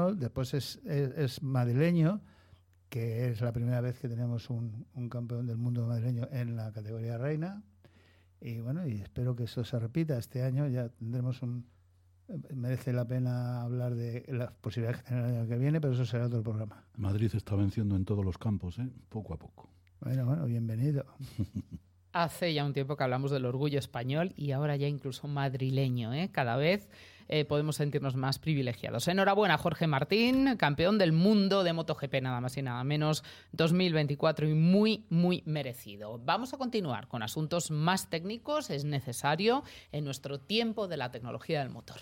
español, después es madrileño, que es la primera vez que tenemos un campeón del mundo madrileño en la categoría reina. Y bueno, y espero que eso se repita. Este año ya tendremos merece la pena hablar de las posibilidades que tenemos el año que viene, pero eso será otro programa. Madrid está venciendo en todos los campos, poco a poco. Bueno, bienvenido. Hace ya un tiempo que hablamos del orgullo español y ahora ya incluso madrileño, Cada vez podemos sentirnos más privilegiados. Enhorabuena, Jorge Martín, campeón del mundo de MotoGP, nada más y nada menos, 2024, y muy, muy merecido. Vamos a continuar con asuntos más técnicos, es necesario en nuestro tiempo de la tecnología del motor.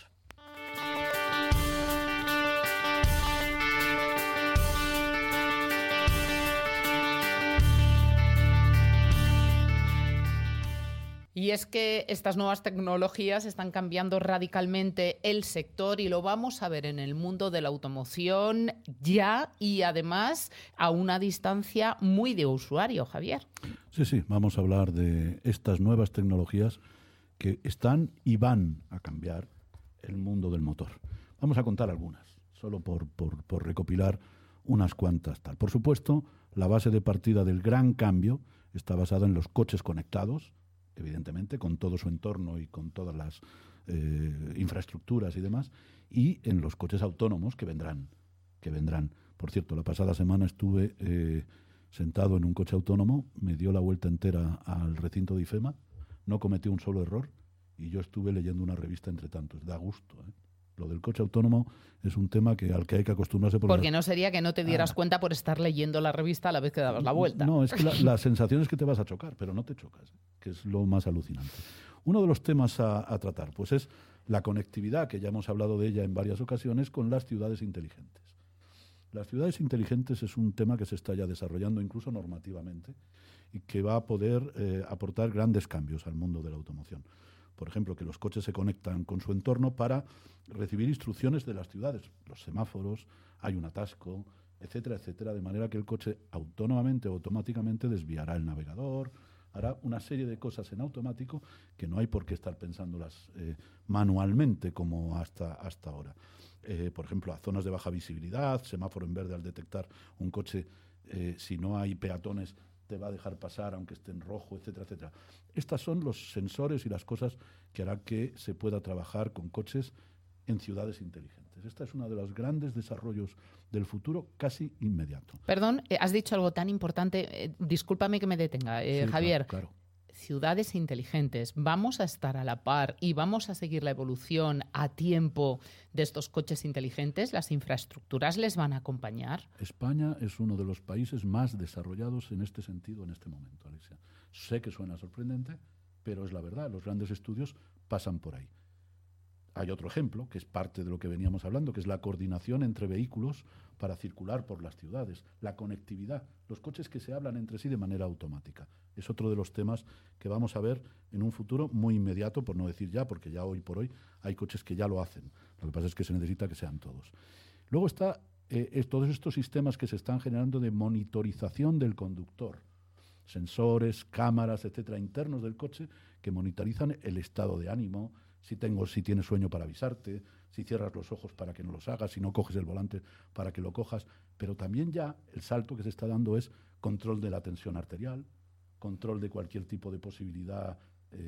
Y es que estas nuevas tecnologías están cambiando radicalmente el sector y lo vamos a ver en el mundo de la automoción ya y además a una distancia muy de usuario, Javier. Sí, vamos a hablar de estas nuevas tecnologías que están y van a cambiar el mundo del motor. Vamos a contar algunas, solo por recopilar unas cuantas tal. Por supuesto, la base de partida del gran cambio está basada en los coches conectados, evidentemente, con todo su entorno y con todas las infraestructuras y demás, y en los coches autónomos que vendrán. Por cierto, la pasada semana estuve sentado en un coche autónomo, me dio la vuelta entera al recinto de IFEMA, no cometió un solo error, y yo estuve leyendo una revista entre tantos. Da gusto, Lo del coche autónomo es un tema al que hay que acostumbrarse. Porque no sería que no te dieras cuenta por estar leyendo la revista a la vez que dabas la vuelta. No, es que la sensación es que te vas a chocar, pero no te chocas, que es lo más alucinante. Uno de los temas a tratar pues es la conectividad, que ya hemos hablado de ella en varias ocasiones, con las ciudades inteligentes. Las ciudades inteligentes es un tema que se está ya desarrollando incluso normativamente y que va a poder aportar grandes cambios al mundo de la automoción. Por ejemplo, que los coches se conectan con su entorno para recibir instrucciones de las ciudades, los semáforos, hay un atasco, etcétera, etcétera, de manera que el coche autónomamente o automáticamente desviará el navegador, hará una serie de cosas en automático que no hay por qué estar pensándolas manualmente como hasta ahora. Por ejemplo, a zonas de baja visibilidad, semáforo en verde al detectar un coche, si no hay peatones, te va a dejar pasar aunque esté en rojo, etcétera, etcétera. Estos son los sensores y las cosas que harán que se pueda trabajar con coches en ciudades inteligentes. Esta es uno de los grandes desarrollos del futuro casi inmediato. Perdón, has dicho algo tan importante, discúlpame que me detenga, sí, Javier. Claro. Ciudades inteligentes, ¿vamos a estar a la par y vamos a seguir la evolución a tiempo de estos coches inteligentes? ¿Las infraestructuras les van a acompañar? España es uno de los países más desarrollados en este sentido en este momento, Alexia. Sé que suena sorprendente, pero es la verdad, los grandes estudios pasan por ahí. Hay otro ejemplo, que es parte de lo que veníamos hablando, que es la coordinación entre vehículos para circular por las ciudades, la conectividad, los coches que se hablan entre sí de manera automática. Es otro de los temas que vamos a ver en un futuro muy inmediato, por no decir ya, porque ya hoy por hoy hay coches que ya lo hacen. Lo que pasa es que se necesita que sean todos. Luego está todos estos sistemas que se están generando de monitorización del conductor. Sensores, cámaras, etcétera, internos del coche que monitorizan el estado de ánimo, si tienes sueño para avisarte, si cierras los ojos para que no los hagas, si no coges el volante para que lo cojas. Pero también ya el salto que se está dando es control de la tensión arterial, control de cualquier tipo de posibilidad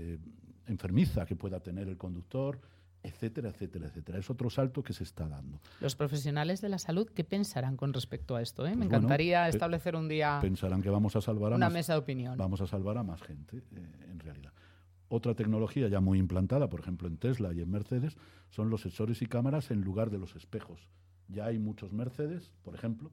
enfermiza que pueda tener el conductor, etcétera, etcétera, etcétera. Es otro salto que se está dando. Los profesionales de la salud, ¿qué pensarán con respecto a esto? Me encantaría establecer un día pensarán que vamos a salvar una mesa de opinión. Vamos a salvar a más gente, en realidad. Otra tecnología ya muy implantada, por ejemplo en Tesla y en Mercedes, son los sensores y cámaras en lugar de los espejos. Ya hay muchos Mercedes, por ejemplo,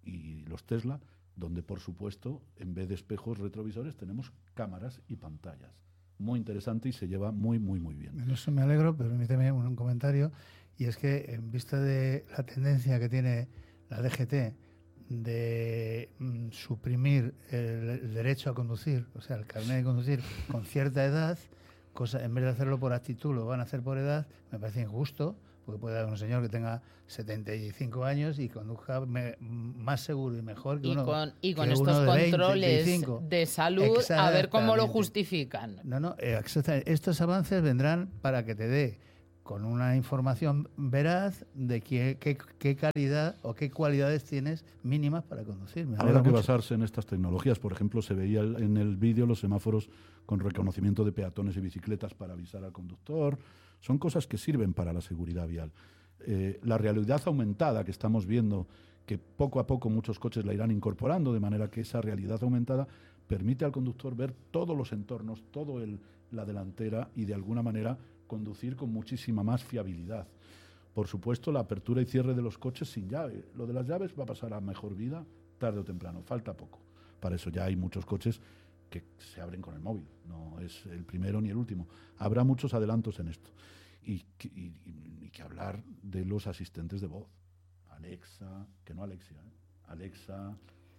y los Tesla, donde por supuesto en vez de espejos retrovisores tenemos cámaras y pantallas. Muy interesante y se lleva muy, muy, muy bien. En eso me alegro, pero permíteme un comentario, y es que en vista de la tendencia que tiene la DGT de suprimir el derecho a conducir, o sea, el carnet de conducir con cierta edad, en vez de hacerlo por actitud, lo van a hacer por edad, me parece injusto, porque puede haber un señor que tenga 75 años y conduzca más seguro y mejor que uno. Y con estos controles 25. De salud, a ver cómo lo justifican. No, exactamente. Estos avances vendrán para que te dé con una información veraz de qué calidad o qué cualidades tienes mínimas para conducir. Habrá que basarse en estas tecnologías. Por ejemplo, se veía en el vídeo los semáforos con reconocimiento de peatones y bicicletas para avisar al conductor. Son cosas que sirven para la seguridad vial. La realidad aumentada que estamos viendo, que poco a poco muchos coches la irán incorporando, de manera que esa realidad aumentada permite al conductor ver todos los entornos, la delantera y de alguna manera conducir con muchísima más fiabilidad. Por supuesto, la apertura y cierre de los coches sin llave. Lo de las llaves va a pasar a mejor vida tarde o temprano, falta poco. Para eso ya hay muchos coches que se abren con el móvil, no es el primero ni el último. Habrá muchos adelantos en esto. Y que hablar de los asistentes de voz. Alexa, que no Alexia, Alexa,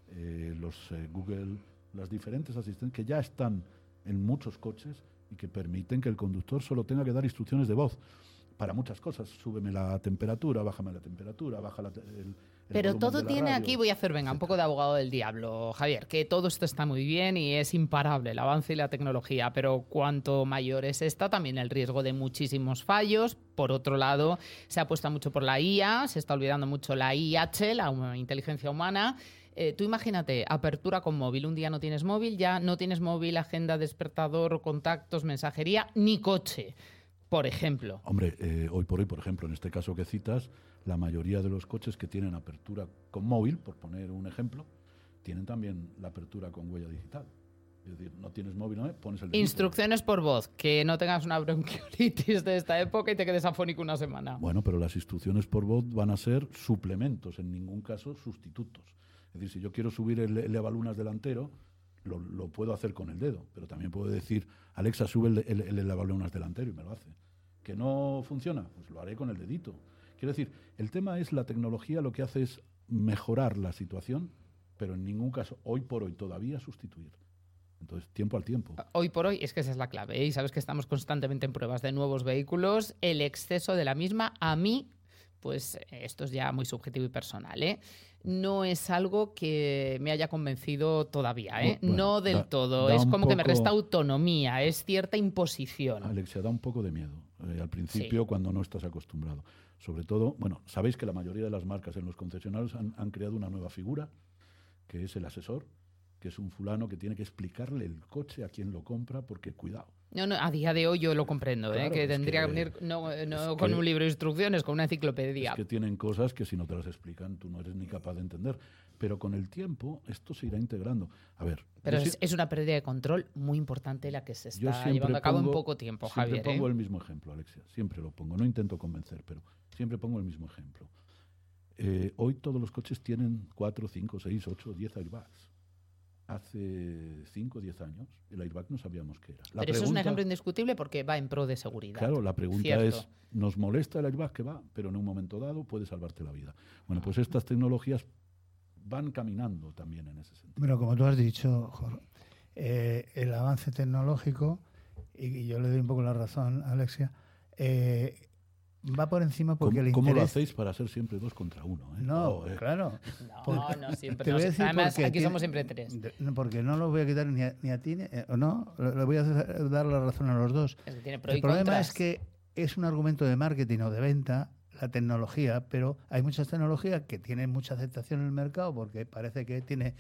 los Google, las diferentes asistentes que ya están en muchos coches y que permiten que el conductor solo tenga que dar instrucciones de voz para muchas cosas. Súbeme la temperatura, bájame la temperatura, baja el Pero todo tiene radio, aquí, voy a hacer, venga, un poco de abogado del diablo, Javier, que todo esto está muy bien y es imparable el avance y la tecnología, pero cuanto mayor es esta, también el riesgo de muchísimos fallos. Por otro lado, se apuesta mucho por la IA, se está olvidando mucho la IH, la inteligencia humana. Tú imagínate, apertura con móvil. Un día no tienes móvil, ya no tienes móvil, agenda, despertador, contactos, mensajería, ni coche, por ejemplo. Hombre, hoy por hoy, por ejemplo, en este caso que citas, la mayoría de los coches que tienen apertura con móvil, por poner un ejemplo, tienen también la apertura con huella digital. Es decir, no tienes móvil, ¿no? Pones el dedito. Instrucciones por voz, que no tengas una bronquiolitis de esta época y te quedes afónico una semana. Bueno, pero las instrucciones por voz van a ser suplementos, en ningún caso sustitutos. Es decir, si yo quiero subir el elevalunas delantero, lo puedo hacer con el dedo, pero también puedo decir, Alexa, sube el elevalunas delantero y me lo hace. ¿Que no funciona? Pues lo haré con el dedito. Quiero decir, el tema es la tecnología, lo que hace es mejorar la situación, pero en ningún caso, hoy por hoy, todavía sustituir. Entonces, tiempo al tiempo. Hoy por hoy es que esa es la clave, ¿eh? Y sabes que estamos constantemente en pruebas de nuevos vehículos. El exceso de la misma, a mí, pues esto es ya muy subjetivo y personal, ¿eh? No es algo que me haya convencido todavía, ¿eh? Bueno, no del todo. Es como que me resta autonomía, es cierta imposición. Alexia, da un poco de miedo al principio, sí, cuando no estás acostumbrado. Sobre todo, bueno, sabéis que la mayoría de las marcas en los concesionarios han creado una nueva figura, que es el asesor, que es un fulano que tiene que explicarle el coche a quien lo compra, porque cuidado. No, a día de hoy yo lo comprendo, claro, que tendría que venir con un libro de instrucciones, con una enciclopedia. Es que tienen cosas que si no te las explican tú no eres ni capaz de entender. Pero con el tiempo esto se irá integrando. A ver. Pero es una pérdida de control muy importante la que se está llevando a cabo en poco tiempo, Javier. Siempre pongo el mismo ejemplo, Alexia. Siempre lo pongo. No intento convencer, pero siempre pongo el mismo ejemplo. Hoy todos los coches tienen 4, 5, 6, 8, 10 airbags. Hace 5 o 10 años el airbag no sabíamos qué era. Pero eso es un ejemplo indiscutible porque va en pro de seguridad. Claro, la pregunta es, ¿nos molesta el airbag que va? Pero en un momento dado puede salvarte la vida. Bueno, pues estas tecnologías van caminando también en ese sentido. Bueno, como tú has dicho, Jorge, el avance tecnológico, y yo le doy un poco la razón a Alexia, va por encima porque el interés... ¿Cómo lo hacéis para ser siempre 2 contra 1? No, claro. No, siempre. Además, aquí somos siempre 3. Porque no lo voy a quitar ni a ti, no, le voy a dar la razón a los dos. Es que tiene pro el y problema contras. es que es un argumento de marketing o de venta, la tecnología, pero hay muchas tecnologías que tienen mucha aceptación en el mercado porque parece que tienen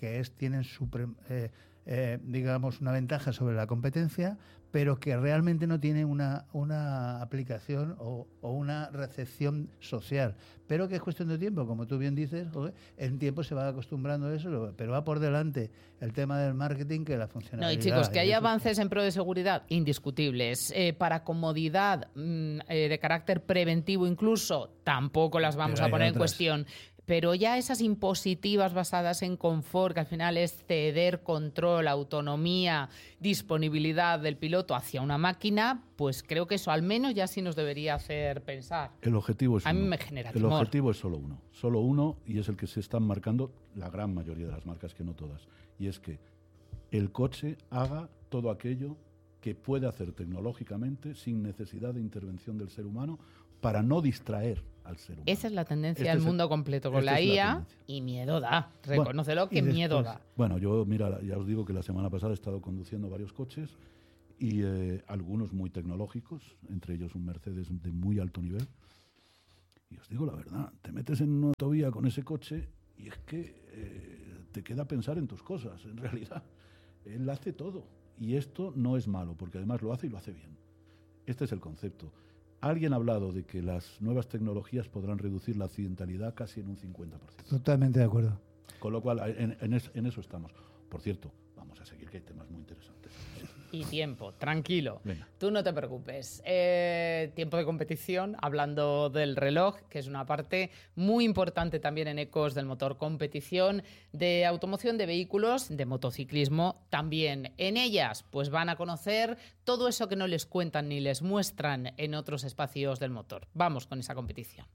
digamos, una ventaja sobre la competencia, pero que realmente no tiene una aplicación o una recepción social. Pero que es cuestión de tiempo, como tú bien dices, en tiempo se va acostumbrando a eso, pero va por delante el tema del marketing que la funcionalidad. No, y chicos, que hay avances en pro de seguridad indiscutibles. Para comodidad de carácter preventivo incluso, tampoco las vamos a poner en cuestión. Pero ya esas impositivas basadas en confort, que al final es ceder control, autonomía, disponibilidad del piloto hacia una máquina, pues creo que eso al menos ya sí nos debería hacer pensar. El objetivo es a uno. mí me genera temor. El objetivo es solo uno, y es el que se están marcando la gran mayoría de las marcas, que no todas. Y es que el coche haga todo aquello que puede hacer tecnológicamente sin necesidad de intervención del ser humano para no distraer al ser humano. Esa es la tendencia del mundo completo con la IA y miedo da. Reconócelo que miedo da. Bueno, yo, mira, ya os digo que la semana pasada he estado conduciendo varios coches y algunos muy tecnológicos, entre ellos un Mercedes de muy alto nivel. Y os digo la verdad, te metes en una autovía con ese coche y es que te queda pensar en tus cosas. En realidad, él hace todo. Y esto no es malo, porque además lo hace y lo hace bien. Este es el concepto. Alguien ha hablado de que las nuevas tecnologías podrán reducir la accidentalidad casi en un 50%. Totalmente de acuerdo. Con lo cual, en eso estamos. Por cierto, vamos a seguir, que hay temas muy interesantes. Y tiempo, tranquilo. Venga. Tú no te preocupes. Tiempo de competición, hablando del reloj, que es una parte muy importante también en Ecos del Motor. Competición de automoción de vehículos, de motociclismo también. En ellas, pues van a conocer todo eso que no les cuentan ni les muestran en otros espacios del motor. Vamos con esa competición.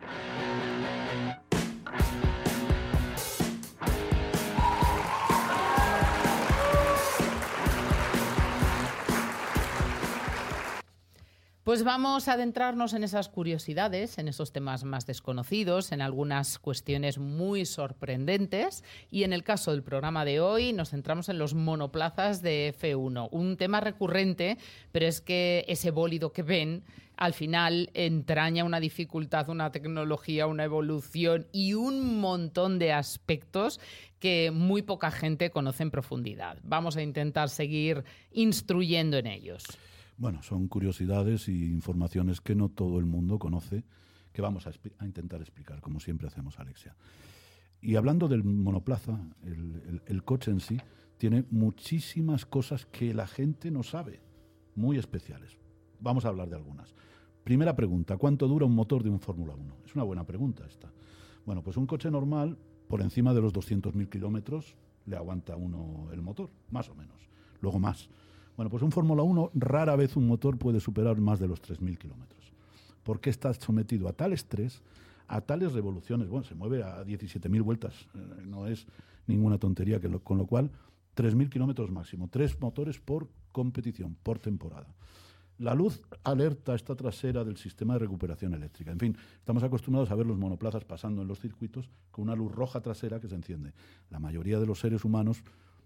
Pues vamos a adentrarnos en esas curiosidades, en esos temas más desconocidos, en algunas cuestiones muy sorprendentes. Y en el caso del programa de hoy nos centramos en los monoplazas de F1. Un tema recurrente, pero es que ese bólido que ven al final entraña una dificultad, una tecnología, una evolución y un montón de aspectos que muy poca gente conoce en profundidad. Vamos a intentar seguir instruyendo en ellos. Bueno, son curiosidades y informaciones que no todo el mundo conoce, que vamos a intentar explicar, como siempre hacemos, Alexia. Y hablando del monoplaza, el coche en sí tiene muchísimas cosas que la gente no sabe, muy especiales. Vamos a hablar de algunas. Primera pregunta, ¿cuánto dura un motor de un Fórmula 1? Es una buena pregunta esta. Bueno, pues un coche normal, por encima de los 200.000 kilómetros, le aguanta uno el motor, más o menos. Luego más. Bueno, pues un Fórmula 1, rara vez un motor puede superar más de los 3.000 kilómetros. Porque está sometido a tal estrés, a tales revoluciones. Bueno, se mueve a 17.000 vueltas, no es ninguna tontería, con lo cual 3.000 kilómetros máximo. 3 motores por competición, por temporada. La luz alerta esta trasera del sistema de recuperación eléctrica. En fin, estamos acostumbrados a ver los monoplazas pasando en los circuitos con una luz roja trasera que se enciende. La mayoría de los seres humanos,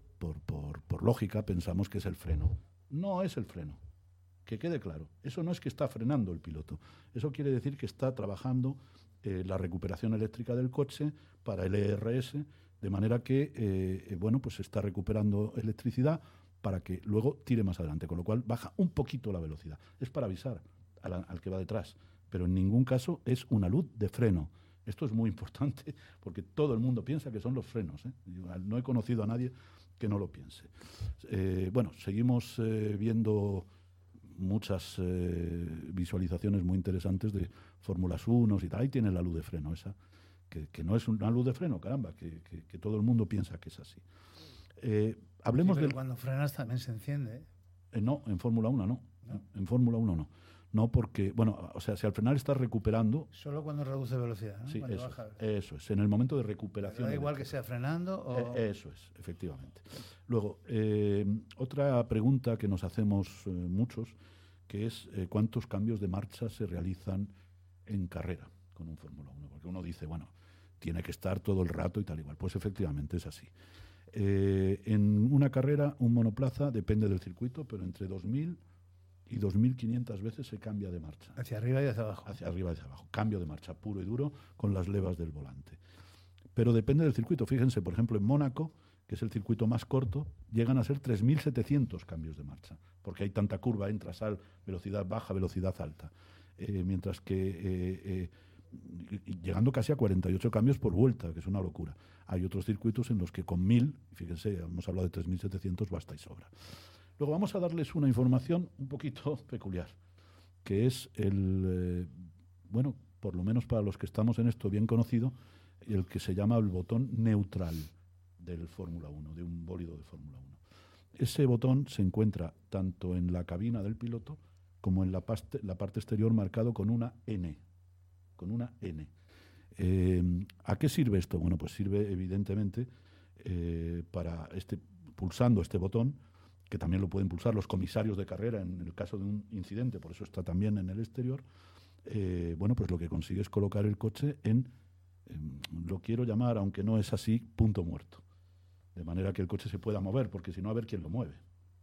por lógica, pensamos que es el freno. No es el freno. Que quede claro. Eso no es que está frenando el piloto. Eso quiere decir que está trabajando la recuperación eléctrica del coche para el ERS, de manera que pues está recuperando electricidad para que luego tire más adelante, con lo cual baja un poquito la velocidad. Es para avisar al que va detrás, pero en ningún caso es una luz de freno. Esto es muy importante porque todo el mundo piensa que son los frenos, ¿eh? No he conocido a nadie que no lo piense. Seguimos viendo muchas visualizaciones muy interesantes de Fórmulas 1 y tal. Ahí tiene la luz de freno esa, que no es una luz de freno, caramba, que todo el mundo piensa que es así. Hablemos pero cuando frenas también se enciende. No, en Fórmula 1 no. En Fórmula 1 no. No porque, si al frenar estás recuperando... Solo cuando reduce velocidad, ¿no? Sí, cuando eso es, en el momento de recuperación. Da igual que sea frenando o... Eso es, efectivamente. Luego, otra pregunta que nos hacemos muchos, que es ¿cuántos cambios de marcha se realizan en carrera con un Fórmula 1? Porque uno dice, tiene que estar todo el rato y tal igual. Pues efectivamente es así. En una carrera, un monoplaza, depende del circuito, pero entre 2.000 y 2.500 veces se cambia de marcha. Hacia arriba y hacia abajo. Hacia arriba y hacia abajo. Cambio de marcha puro y duro con las levas del volante. Pero depende del circuito. Fíjense, por ejemplo, en Mónaco, que es el circuito más corto, llegan a ser 3.700 cambios de marcha, porque hay tanta curva, entra, sal, velocidad baja, velocidad alta. Mientras que llegando casi a 48 cambios por vuelta, que es una locura. Hay otros circuitos en los que con 1.000, fíjense, hemos hablado de 3.700, basta y sobra. Luego vamos a darles una información un poquito peculiar, que es por lo menos para los que estamos en esto bien conocido, el que se llama el botón neutral del Fórmula 1, de un bólido de Fórmula 1. Ese botón se encuentra tanto en la cabina del piloto como en la parte exterior marcado con una N. Con una N. ¿A qué sirve esto? Bueno, pues sirve evidentemente para pulsando este botón, que también lo pueden pulsar los comisarios de carrera en el caso de un incidente, por eso está también en el exterior. Pues lo que consigue es colocar el coche lo quiero llamar, aunque no es así, punto muerto. De manera que el coche se pueda mover, porque si no, a ver quién lo mueve.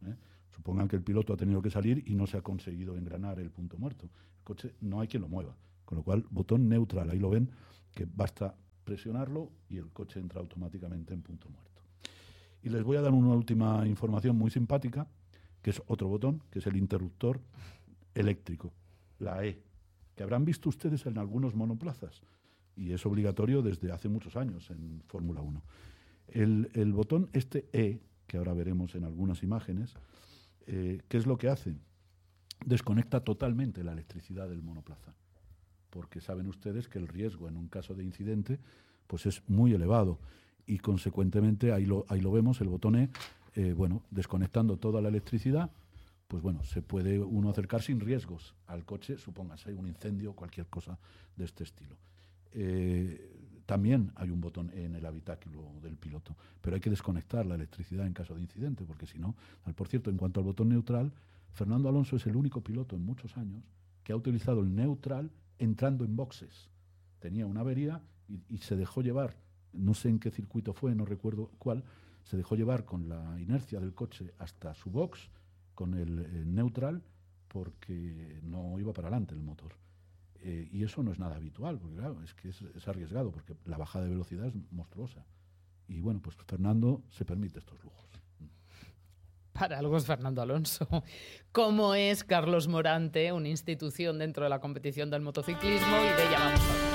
Supongan que el piloto ha tenido que salir y no se ha conseguido engranar el punto muerto. El coche no hay quien lo mueva, con lo cual botón neutral, ahí lo ven, que basta presionarlo y el coche entra automáticamente en punto muerto. Y les voy a dar una última información muy simpática, que es otro botón, que es el interruptor eléctrico, la E, que habrán visto ustedes en algunos monoplazas, y es obligatorio desde hace muchos años en Fórmula 1. El botón este E, que ahora veremos en algunas imágenes, ¿qué es lo que hace? Desconecta totalmente la electricidad del monoplaza, porque saben ustedes que el riesgo en un caso de incidente pues es muy elevado, y consecuentemente ahí lo vemos, el botón E, desconectando toda la electricidad, pues bueno, se puede uno acercar sin riesgos al coche, supóngase un incendio o cualquier cosa de este estilo. También hay un botón en el habitáculo del piloto, pero hay que desconectar la electricidad en caso de incidente, porque si no... Por cierto, en cuanto al botón neutral, Fernando Alonso es el único piloto en muchos años que ha utilizado el neutral entrando en boxes. Tenía una avería y se dejó llevar, no sé en qué circuito fue, no recuerdo cuál, se dejó llevar con la inercia del coche hasta su box con el neutral, porque no iba para adelante el motor. Y eso no es nada habitual, porque claro, es que es arriesgado, porque la bajada de velocidad es monstruosa. Y bueno, pues Fernando se permite estos lujos. Para algo es Fernando Alonso. ¿Cómo es Carlos Morante, una institución dentro de la competición del motociclismo? Y de ella vamos a hablar.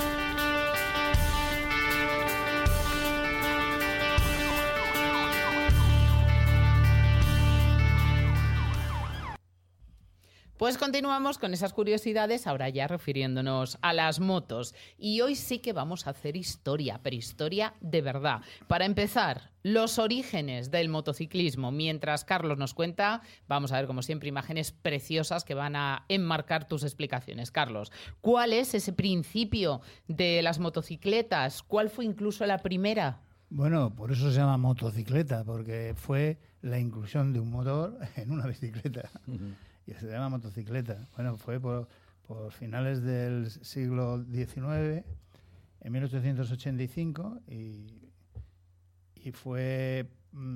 Pues continuamos con esas curiosidades, ahora ya refiriéndonos a las motos. Y hoy sí que vamos a hacer historia, pero historia de verdad. Para empezar, los orígenes del motociclismo. Mientras Carlos nos cuenta, vamos a ver, como siempre, imágenes preciosas que van a enmarcar tus explicaciones. Carlos, ¿cuál es ese principio de las motocicletas? ¿Cuál fue incluso la primera? Bueno, por eso se llama motocicleta, porque fue la inclusión de un motor en una bicicleta. Y se llama motocicleta. Bueno, fue por finales del siglo XIX, en 1885, y fue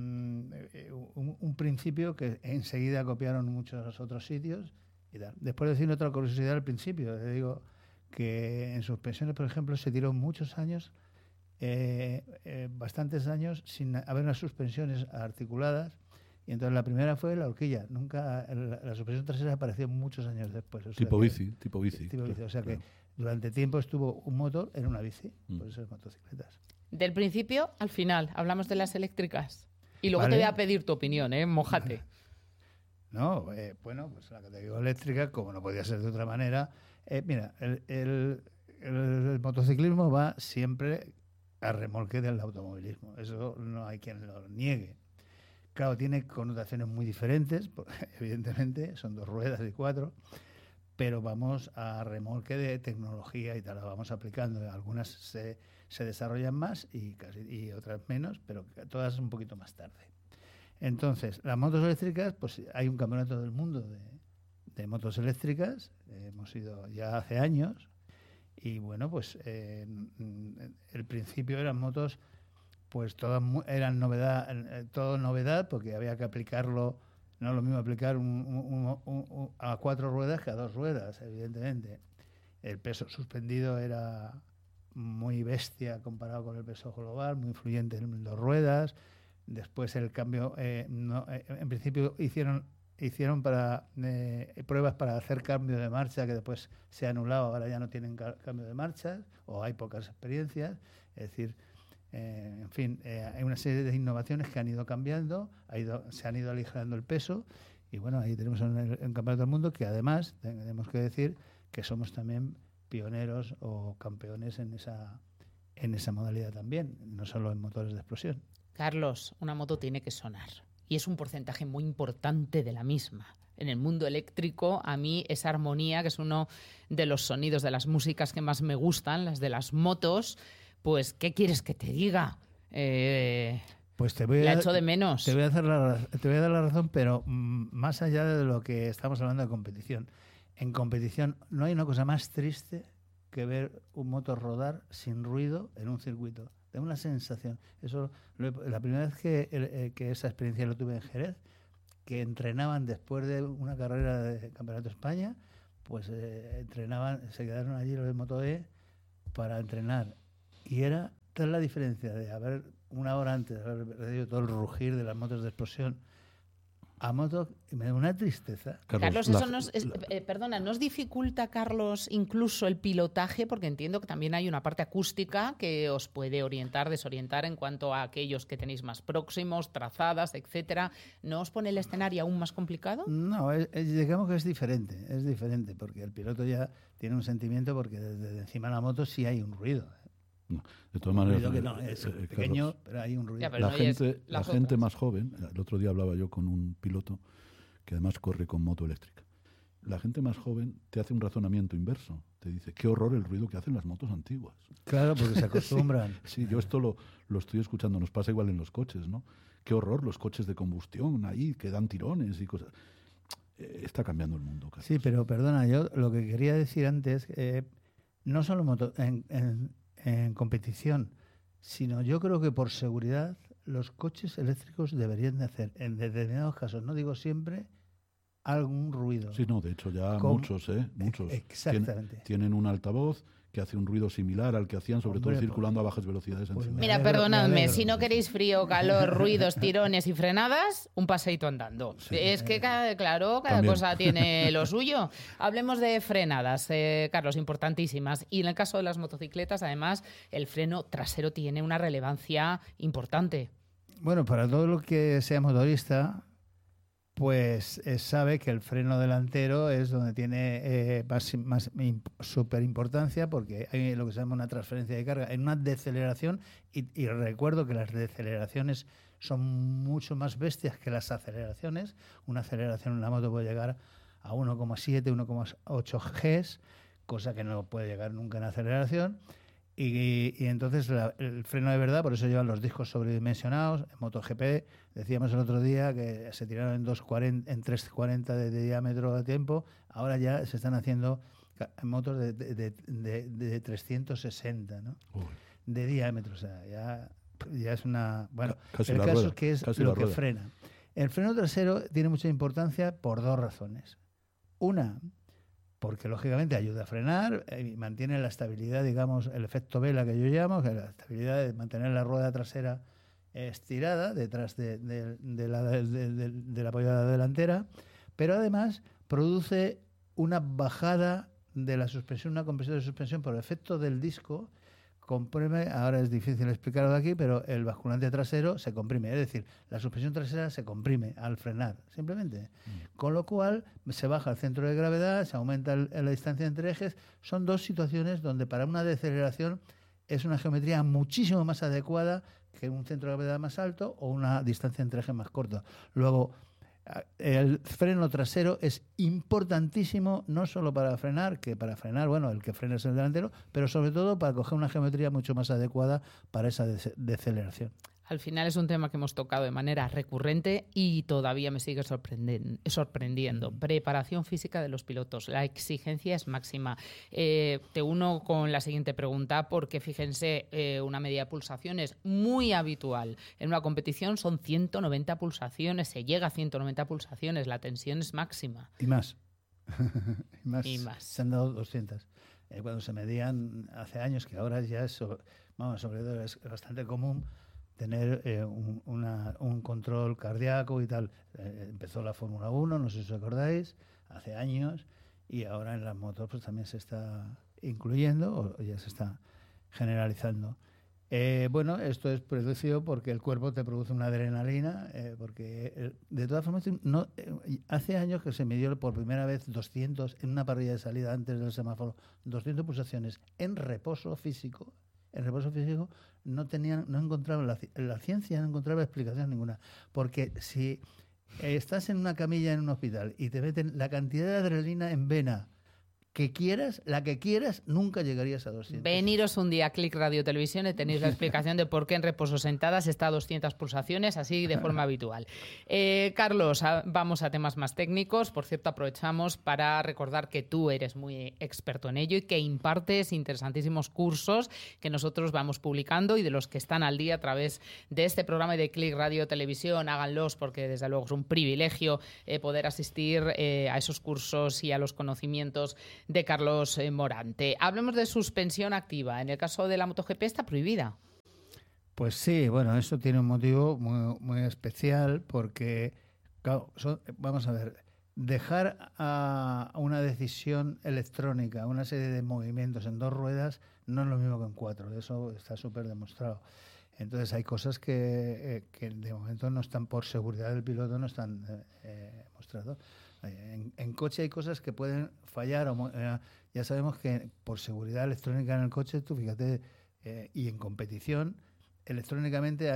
un principio que enseguida copiaron muchos otros sitios. Y tal. Después de decir otra curiosidad al principio, le digo que en suspensiones, por ejemplo, se tiró muchos años, bastantes años, sin haber unas suspensiones articuladas. Y entonces la primera fue la horquilla. Nunca la suspensión trasera apareció muchos años después. Tipo bici. O sea que durante tiempo estuvo un motor en una bici, por eso es motocicletas. Del principio al final, hablamos de las eléctricas. Y luego ¿Vale? te voy a pedir tu opinión, mójate. No, bueno, pues la categoría eléctrica, como no podía ser de otra manera. Mira, el motociclismo va siempre a remolque del automovilismo. Eso no hay quien lo niegue. Claro, tiene connotaciones muy diferentes, porque, evidentemente, son 2 ruedas y 4, pero vamos a remolque de tecnología y tal, la vamos aplicando. Algunas se desarrollan más y otras menos, pero todas un poquito más tarde. Entonces, las motos eléctricas, pues hay un campeonato del mundo de motos eléctricas, hemos ido ya hace años, y bueno, pues el principio eran motos, pues todas eran novedad, porque había que aplicarlo, no es lo mismo aplicar a 4 ruedas que a 2 ruedas, evidentemente. El peso suspendido era muy bestia comparado con el peso global, muy influyente en 2 ruedas. Después el cambio, en principio hicieron pruebas para hacer cambio de marcha, que después se ha anulado, ahora ya no tienen cambio de marcha, o hay pocas experiencias, es decir... en fin, hay una serie de innovaciones que han ido cambiando, se han ido aligerando el peso, y bueno, ahí tenemos el Campeonato del Mundo, que además tenemos que decir que somos también pioneros o campeones en esa modalidad también, no solo en motores de explosión. Carlos, una moto tiene que sonar, y es un porcentaje muy importante de la misma. En el mundo eléctrico, a mí esa armonía, que es uno de los sonidos de las músicas que más me gustan, las de las motos, pues, ¿qué quieres que te diga? Pues la echo de menos. Te voy a dar la razón, pero más allá de lo que estamos hablando de competición. En competición no hay una cosa más triste que ver un motor rodar sin ruido en un circuito. Da una sensación. La primera vez que esa experiencia lo tuve en Jerez, que entrenaban después de una carrera de Campeonato de España, pues entrenaban, se quedaron allí los de Moto E para entrenar. Y era tal la diferencia de haber una hora antes de haber perdido todo el rugir de las motos de explosión a moto, me da una tristeza. Carlos, eso perdona, ¿nos dificulta, Carlos, incluso el pilotaje? Porque entiendo que también hay una parte acústica que os puede orientar, desorientar en cuanto a aquellos que tenéis más próximos, trazadas, etcétera. ¿No os pone el escenario aún más complicado? No, digamos que es diferente, porque el piloto ya tiene un sentimiento, porque desde encima de la moto sí hay un ruido. No, de todas maneras, ruido que no es pequeño, Carlos, pero hay un ruido. Ya, la gente más joven, el otro día hablaba yo con un piloto que además corre con moto eléctrica. La gente más joven te hace un razonamiento inverso. Te dice, qué horror el ruido que hacen las motos antiguas. Claro, porque se acostumbran. Sí, yo esto lo estoy escuchando, nos pasa igual en los coches, ¿no? Qué horror los coches de combustión ahí, que dan tirones y cosas. Está cambiando el mundo, Carlos. Sí, pero perdona, yo lo que quería decir antes, no solo en competición, sino yo creo que por seguridad los coches eléctricos deberían de hacer, en determinados casos, no digo siempre, algún ruido. Sí, no, de hecho ya muchos. Exactamente. Tienen un altavoz que hace un ruido similar al que hacían, sobre todo circulando a bajas velocidades en ciudad. Mira, perdonadme, si no queréis frío, calor, ruidos, tirones y frenadas, un paseíto andando. Sí, es que, cada cosa tiene lo suyo. Hablemos de frenadas, Carlos, importantísimas. Y en el caso de las motocicletas, además, el freno trasero tiene una relevancia importante. Bueno, para todo lo que sea motorista, pues sabe que el freno delantero es donde tiene más súper importancia, porque hay lo que se llama una transferencia de carga en una deceleración, y recuerdo que las deceleraciones son mucho más bestias que las aceleraciones. Una aceleración en la moto puede llegar a 1,7, 1,8 Gs, cosa que no puede llegar nunca en aceleración. Y entonces el freno de verdad, por eso llevan los discos sobredimensionados. En MotoGP decíamos el otro día que se tiraron en 3,40 de diámetro a tiempo. Ahora ya se están haciendo motos de 360, ¿no? De diámetro. O sea, ya es una... Bueno, el caso es que es lo que frena. El freno trasero tiene mucha importancia por dos razones. Una, porque lógicamente ayuda a frenar y mantiene la estabilidad, digamos, el efecto vela que yo llamo, que es la estabilidad de mantener la rueda trasera estirada detrás de la apoyada delantera, pero además produce una bajada de la suspensión, una compresión de suspensión por el efecto del disco. Comprime, ahora es difícil explicarlo de aquí, pero el basculante trasero se comprime, es decir, la suspensión trasera se comprime al frenar, simplemente. Con lo cual se baja el centro de gravedad, se aumenta la distancia entre ejes. Son dos situaciones donde para una deceleración es una geometría muchísimo más adecuada que un centro de gravedad más alto o una distancia entre ejes más corta. Luego, el freno trasero es importantísimo, no solo para frenar, bueno, el que frena es el delantero, pero sobre todo para coger una geometría mucho más adecuada para esa deceleración. Al final es un tema que hemos tocado de manera recurrente y todavía me sigue sorprendiendo. Preparación física de los pilotos. La exigencia es máxima. Te uno con la siguiente pregunta, porque fíjense, una media de pulsaciones muy habitual. En una competición son 190 pulsaciones, se llega a 190 pulsaciones, la tensión es máxima. Y más. y más. Se han dado 200. Cuando se medían hace años, que ahora ya es, sobre todo es bastante común, tener un control cardíaco y tal. Empezó la Fórmula 1, no sé si os acordáis, hace años, y ahora en las motos pues también se está incluyendo o ya se está generalizando. Bueno, esto es producido porque el cuerpo te produce una adrenalina, porque de todas formas hace años que se midió por primera vez 200 en una parrilla de salida antes del semáforo, 200 pulsaciones en reposo físico. En reposo físico no encontraba la ciencia no encontraba explicación ninguna, porque si estás en una camilla en un hospital y te meten la cantidad de adrenalina en vena que quieras, la que quieras, nunca llegarías a 200. Veniros un día a Click Radio Televisión y tenéis la explicación de por qué en reposo sentadas está a 200 pulsaciones, así de forma habitual. Carlos, vamos a temas más técnicos. Por cierto, aprovechamos para recordar que tú eres muy experto en ello y que impartes interesantísimos cursos que nosotros vamos publicando y de los que están al día a través de este programa y de Click Radio Televisión. Háganlos porque desde luego es un privilegio poder asistir a esos cursos y a los conocimientos de Carlos Morante. Hablemos de suspensión activa. En el caso de la MotoGP está prohibida. Pues sí, bueno, eso tiene un motivo muy, muy especial porque, claro, vamos a ver, dejar a una decisión electrónica, una serie de movimientos en 2 ruedas, no es lo mismo que en 4, eso está súper demostrado. Entonces hay cosas que de momento no están, por seguridad del piloto, no están mostradas. En coche hay cosas que pueden fallar. Ya sabemos que por seguridad electrónica en el coche, tú fíjate, y en competición, electrónicamente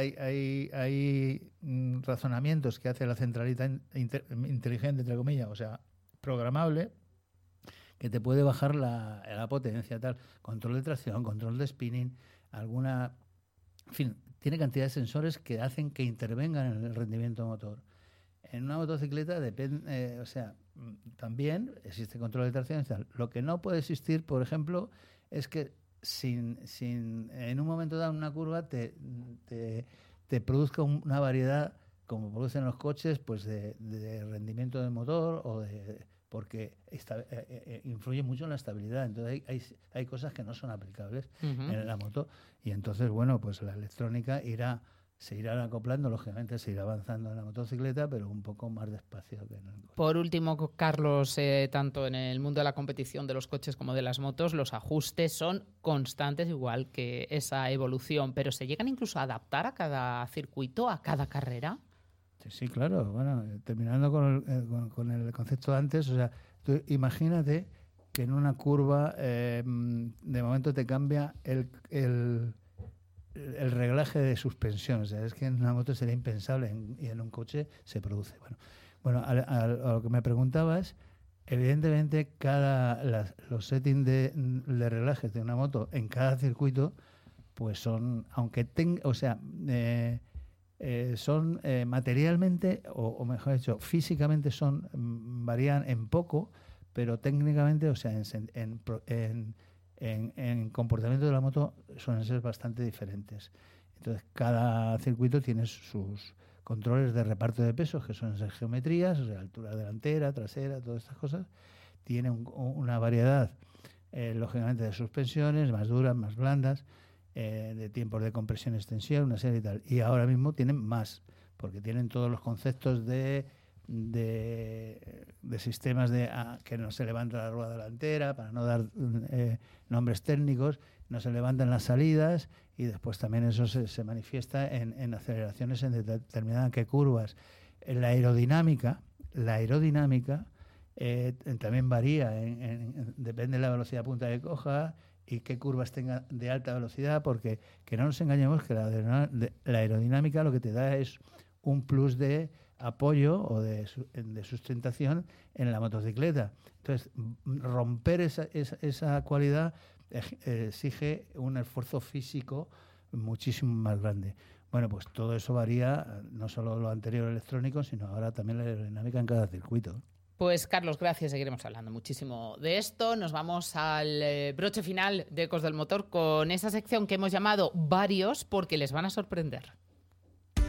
hay razonamientos que hace la centralita inteligente, entre comillas, o sea, programable, que te puede bajar la potencia, tal, control de tracción, control de spinning, en fin, tiene cantidad de sensores que hacen que intervengan en el rendimiento motor. En una motocicleta depende, también existe control de tracción y tal. Lo que no puede existir, por ejemplo, es que sin en un momento dado una curva te produzca una variedad, como producen los coches, pues de rendimiento del motor porque influye mucho en la estabilidad. Entonces hay cosas que no son aplicables en la moto y entonces, bueno, pues la electrónica se irán acoplando, lógicamente se irá avanzando en la motocicleta, pero un poco más despacio que en el coche. Por último, Carlos, tanto en el mundo de la competición de los coches como de las motos, los ajustes son constantes, igual que esa evolución, pero ¿se llegan incluso a adaptar a cada circuito, a cada carrera? Sí, claro. Bueno, terminando con el concepto de antes, o sea, tú imagínate que en una curva de momento te cambia el reglaje de suspensión. O sea, es que en una moto sería impensable y en un coche se produce. Bueno, a lo que me preguntabas, evidentemente los settings de reglajes de una moto en cada circuito, pues son, aunque son materialmente, o mejor dicho, físicamente varían en poco, pero técnicamente, o sea, en comportamiento de la moto suelen ser bastante diferentes. Entonces, cada circuito tiene sus controles de reparto de pesos, que son esas geometrías, o sea, altura delantera, trasera, todas estas cosas. Tiene una variedad, lógicamente, de suspensiones, más duras, más blandas, de tiempos de compresión, extensión, una serie y tal. Y ahora mismo tienen más, porque tienen todos los conceptos de sistemas que no se levanta la rueda delantera, para no dar nombres técnicos, no se levantan las salidas y después también eso se manifiesta en aceleraciones en determinadas curvas. La aerodinámica también varía, depende de la velocidad punta que coja y qué curvas tenga de alta velocidad, porque que no nos engañemos que la aerodinámica lo que te da es un plus de apoyo o de sustentación en la motocicleta. Entonces, romper esa cualidad exige un esfuerzo físico muchísimo más grande. Bueno, pues todo eso varía, no solo lo anterior electrónico, sino ahora también la aerodinámica en cada circuito. Pues Carlos, gracias. Seguiremos hablando muchísimo de esto. Nos vamos al broche final de Ecos del Motor con esa sección que hemos llamado Varios, porque les van a sorprender.